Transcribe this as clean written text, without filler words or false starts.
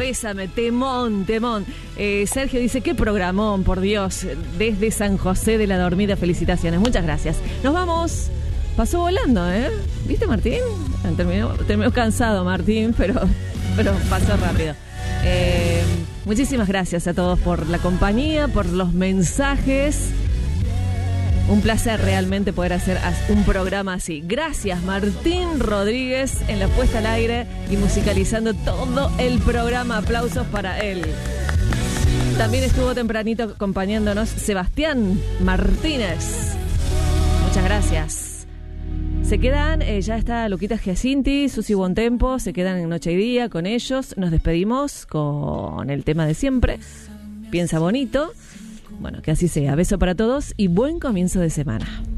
Bésame, temón. Sergio dice, qué programón, por Dios, desde San José de la Dormida, felicitaciones, muchas gracias. Nos vamos, pasó volando, ¿viste, Martín? Terminó cansado, Martín, pero pasó rápido. Muchísimas gracias a todos por la compañía, por los mensajes. Un placer realmente poder hacer un programa así. Gracias, Martín Rodríguez, en la puesta al aire y musicalizando todo el programa. Aplausos para él. También estuvo tempranito acompañándonos Sebastián Martínez. Muchas gracias. Se quedan, ya está Luquita Giacinti, Susi Bontempo, se quedan en Noche y Día con ellos. Nos despedimos con el tema de siempre. Piensa bonito. Bueno, que así sea. Beso para todos y buen comienzo de semana.